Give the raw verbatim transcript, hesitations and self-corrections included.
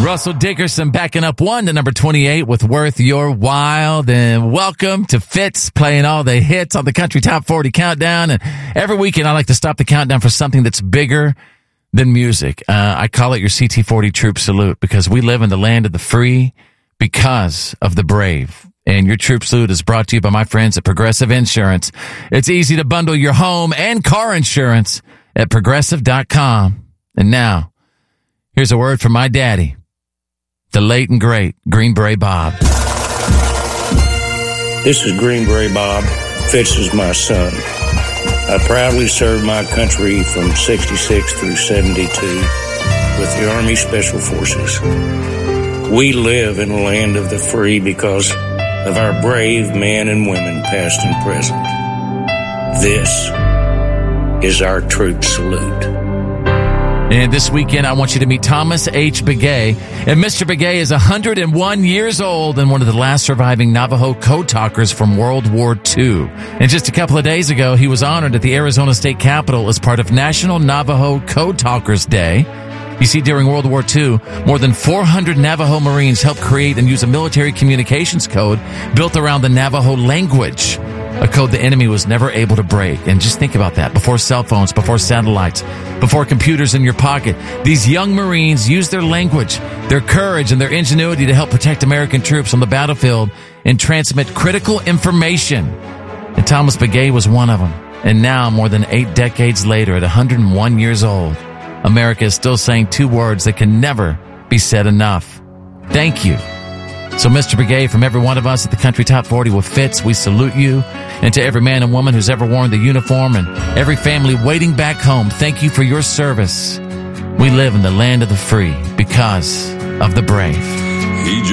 Russell Dickerson backing up one to number twenty-eight with Worth Your While. And welcome to Fitz, playing all the hits on the Country Top forty Countdown. And every weekend I like to stop the countdown for something that's bigger than music. Uh, I call it your C T forty Troop Salute, because we live in the land of the free because of the brave. And your Troop Salute is brought to you by my friends at Progressive Insurance. It's easy to bundle your home and car insurance at progressive dot com. And now, here's a word from my daddy, the late and great Green Beret Bob. This is Green Beret Bob. Fitz is my son. I proudly served my country from sixty-six through seventy-two with the Army Special Forces. We live in the land of the free because of our brave men and women, past and present. This is our Troop Salute. And this weekend, I want you to meet Thomas H. Begay. And Mister Begay is one hundred one years old and one of the last surviving Navajo code talkers from World War Two. And just a couple of days ago, he was honored at the Arizona State Capitol as part of National Navajo Code Talkers Day. You see, during World War Two, more than four hundred Navajo Marines helped create and use a military communications code built around the Navajo language, a code the enemy was never able to break. And just think about that. Before cell phones, before satellites, before computers in your pocket, these young Marines used their language, their courage, and their ingenuity to help protect American troops on the battlefield and transmit critical information. And Thomas Begay was one of them. And now, more than eight decades later, at one hundred one years old, America is still saying two words that can never be said enough. Thank you. So, Mister Begay, from every one of us at the Country Top forty with Fitz, we salute you. And to every man and woman who's ever worn the uniform and every family waiting back home, thank you for your service. We live in the land of the free because of the brave.